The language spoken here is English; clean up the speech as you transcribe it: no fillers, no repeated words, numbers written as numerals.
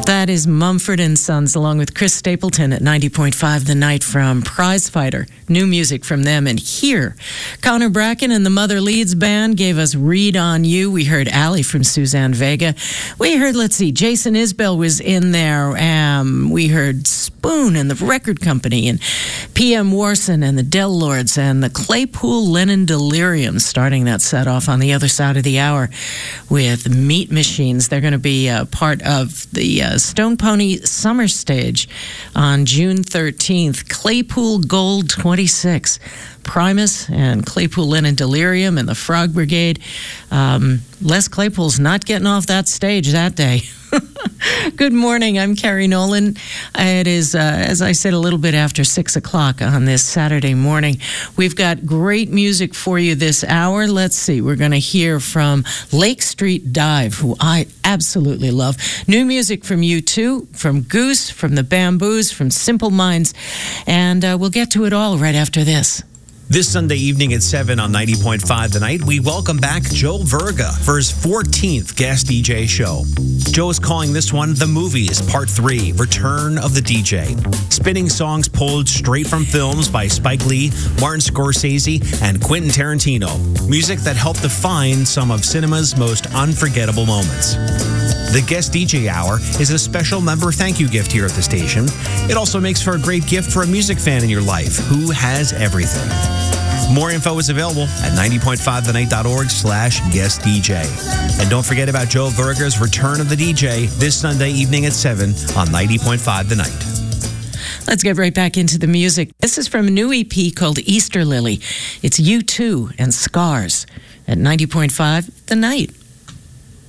That is Mumford & Sons, along with Chris Stapleton at 90.5 The Night from Prizefighter. New music from them. And here, Connor Bracken and the Mother Leeds Band gave us Read on You. We heard Allie from Suzanne Vega. We heard, Jason Isbell was in there. We heard Spoon and the Record Company and P.M. Warson and the Del Lords and the Claypool Lennon Delirium, starting that set off on the other side of the hour with Meat Machines. They're going to be part of the Stone Pony Summer Stage on June 13th. Claypool Gold 26. Primus and Claypool Lennon Delirium and the Frog Brigade. Les Claypool's not getting off that stage that day. Good morning. I'm Carrie Nolan. It is, as I said, a little bit after 6 o'clock on this Saturday morning. We've got great music for you this hour. Let's see. We're going to hear from Lake Street Dive, who I absolutely love. New music from U2, from Goose, from the Bamboos, from Simple Minds. And we'll get to it all right after this. This Sunday evening at 7 on 90.5 The Night, we welcome back Joe Verga for his 14th guest DJ show. Joe is calling this one The Movies, Part 3, Return of the DJ. Spinning songs pulled straight from films by Spike Lee, Martin Scorsese, and Quentin Tarantino. Music that helped define some of cinema's most unforgettable moments. The Guest DJ Hour is a special member thank you gift here at the station. It also makes for a great gift for a music fan in your life who has everything. More info is available at 90.5thenight.org/guest DJ. And don't forget about Joe Verga's Return of the DJ this Sunday evening at 7 on 90.5 The Night. Let's get right back into the music. This is from a new EP called Easter Lily. It's U2 and Scars at 90.5 The Night.